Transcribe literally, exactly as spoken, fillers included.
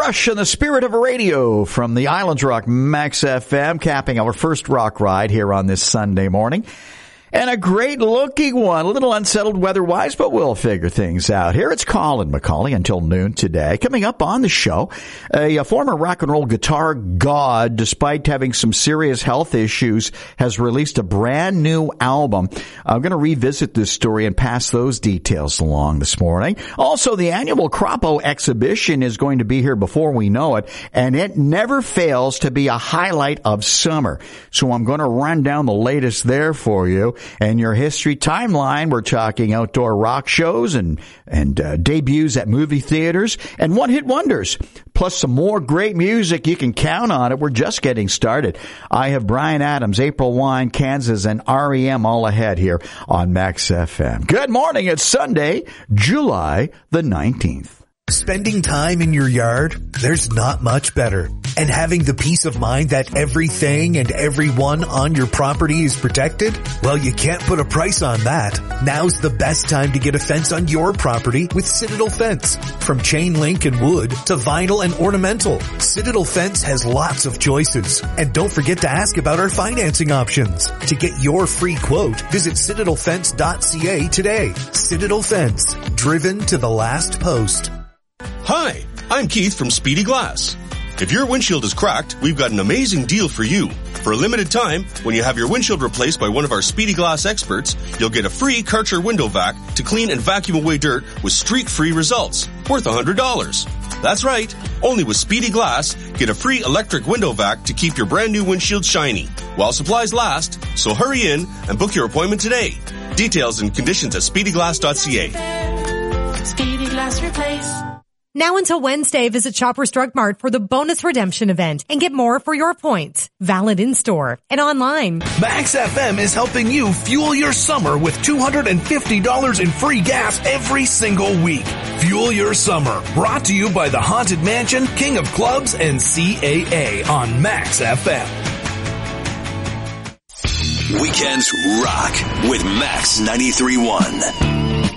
Rush and the Spirit of a Radio from the Islands Rock Max F M, capping our first rock ride here on this Sunday morning. And a great-looking one, a little unsettled weather-wise, but we'll figure things out. Here it's Colin McCauley until noon today. Coming up on the show, a, a former rock and roll guitar god, despite having some serious health issues, has released a brand new album. I'm going to revisit this story and pass those details along this morning. Also, the annual Crapo exhibition is going to be here before we know it, and it never fails to be a highlight of summer. So I'm going to run down the latest there for you. And your history timeline, we're talking outdoor rock shows and, and uh, debuts at movie theaters and one-hit wonders, plus some more great music. You can count on it. We're just getting started. I have Bryan Adams, April Wine, Kansas, and R E M all ahead here on Max F M. Good morning. It's Sunday, July the nineteenth. Spending time in your yard? There's not much better. And having the peace of mind that everything and everyone on your property is protected? Well, you can't put a price on that. Now's the best time to get a fence on your property with Citadel Fence. From chain link and wood to vinyl and ornamental, Citadel Fence has lots of choices. And don't forget to ask about our financing options. To get your free quote, visit citadel fence dot c a today. Citadel Fence, driven to the last post. Hi, I'm Keith from Speedy Glass. If your windshield is cracked, we've got an amazing deal for you. For a limited time, when you have your windshield replaced by one of our Speedy Glass experts, you'll get a free Karcher window vac to clean and vacuum away dirt with streak-free results, worth one hundred dollars. That's right. Only with Speedy Glass, get a free electric window vac to keep your brand new windshield shiny while supplies last. So hurry in and book your appointment today. Details and conditions at speedy glass dot c a. Speedy Glass Replace. Now until Wednesday, visit Shoppers Drug Mart for the bonus redemption event and get more for your points. Valid in-store and online. Max F M is helping you fuel your summer with two hundred fifty dollars in free gas every single week. Fuel your summer. Brought to you by the Haunted Mansion, King of Clubs, and C A A on Max F M. Weekends rock with Max ninety-three point one.